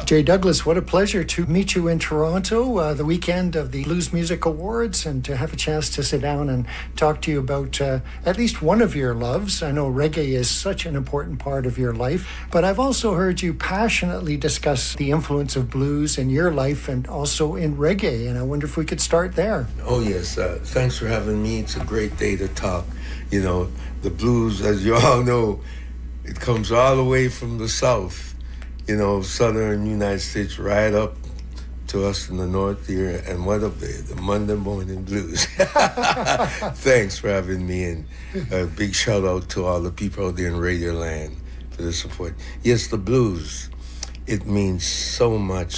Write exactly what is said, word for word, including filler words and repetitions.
Jay Douglas, what a pleasure to meet you in Toronto, uh, the weekend of the Blues Music Awards, and to have a chance to sit down and talk to you about uh, at least one of your loves. I know reggae is such an important part of your life, but I've also heard you passionately discuss the influence of blues in your life and also in reggae, and I wonder if we could start there. Oh, yes. Uh, thanks for having me. It's a great day to talk. You know, the blues, as you all know, it comes all the way from the South. You know, southern United States, right up to us in the north here, and what up there, the Monday Morning Blues. Thanks for having me, and a big shout out to all the people out there in Radio Land for the support. Yes, the blues, it means so much